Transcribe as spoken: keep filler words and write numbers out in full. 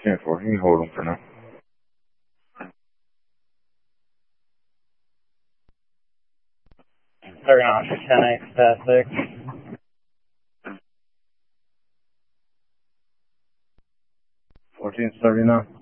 ten four, you can hold them for now. They're on ten eight, past six. fourteen thirty-nine.